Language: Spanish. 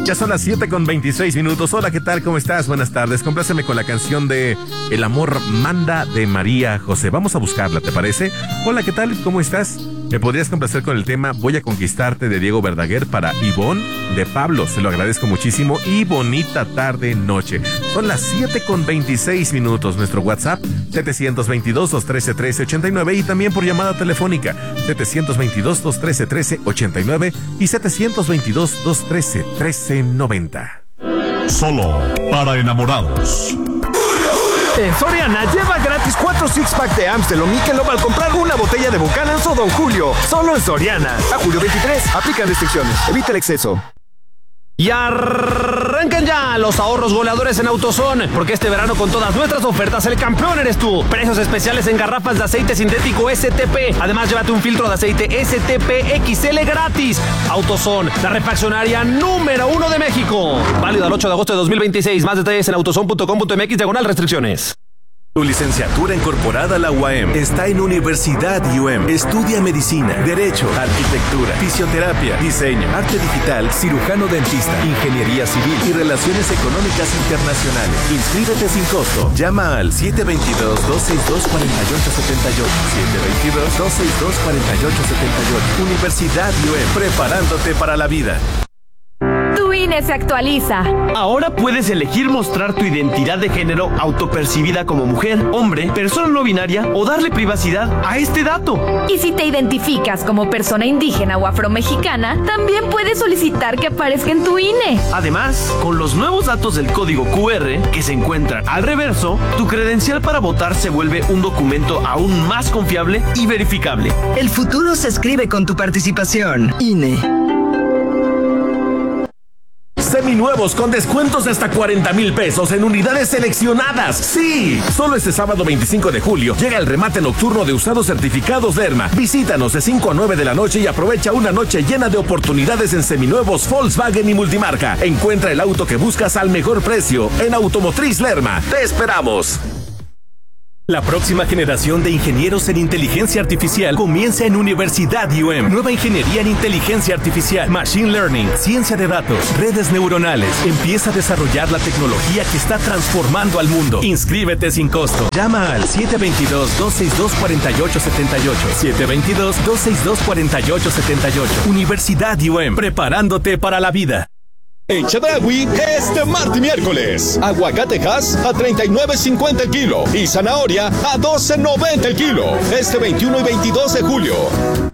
Ya son las 7:26. Hola, ¿qué tal? ¿Cómo estás? Buenas tardes. Compláceme con la canción de El amor manda de María José. Vamos a buscarla, ¿te parece? Hola, ¿qué tal? ¿Cómo estás? ¿Me podrías complacer con el tema Voy a conquistarte de Diego Verdaguer para Ivonne de Pablo? Se lo agradezco muchísimo y bonita tarde, noche. Son las 7:26. Nuestro WhatsApp 722-213-1389 y también por llamada telefónica 722-213-1389 y 722-213-1390. Solo para enamorados. En Soriana, lleva gratis 4 six-pack de Amstel o Michelob al comprar una botella de Buchanan's o Don Julio. Solo en Soriana. A julio 23. Aplican restricciones. Evita el exceso. Y arrancan ya los ahorros goleadores en AutoZone, porque este verano con todas nuestras ofertas el campeón eres tú. Precios especiales en garrafas de aceite sintético STP. Además, llévate un filtro de aceite STP XL gratis. AutoZone, la refaccionaria número 1 de México. Válido al 8 de agosto de 2026. Más detalles en autozone.com.mx/restricciones. Tu licenciatura incorporada a la UAM está en Universidad UM. Estudia medicina, derecho, arquitectura, fisioterapia, diseño, arte digital, cirujano dentista, ingeniería civil y relaciones económicas internacionales. Inscríbete sin costo. Llama al 722-262-4878. 722-262-4878. Universidad UM. Preparándote para la vida. Tu INE se actualiza. Ahora puedes elegir mostrar tu identidad de género autopercibida como mujer, hombre, persona no binaria o darle privacidad a este dato. Y si te identificas como persona indígena o afromexicana, también puedes solicitar que aparezca en tu INE. Además, con los nuevos datos del código QR que se encuentran al reverso, tu credencial para votar se vuelve un documento aún más confiable y verificable. El futuro se escribe con tu participación. INE. Seminuevos con descuentos de hasta 40,000 pesos en unidades seleccionadas. ¡Sí! Solo este sábado 25 de julio llega el remate nocturno de usados certificados Lerma. Visítanos de 5 a 9 de la noche y aprovecha una noche llena de oportunidades en seminuevos Volkswagen y multimarca. Encuentra el auto que buscas al mejor precio en Automotriz Lerma. ¡Te esperamos! La próxima generación de ingenieros en inteligencia artificial comienza en Universidad UM. Nueva ingeniería en inteligencia artificial, machine learning, ciencia de datos, redes neuronales. Empieza a desarrollar la tecnología que está transformando al mundo. Inscríbete sin costo. Llama al 722-262-4878. 722-262-4878. Universidad UM. Preparándote para la vida. En Chedraui, este martes y miércoles, aguacatejas a $39.50 el kilo y zanahoria a $12.90 el kilo. Este 21 y 22 de julio.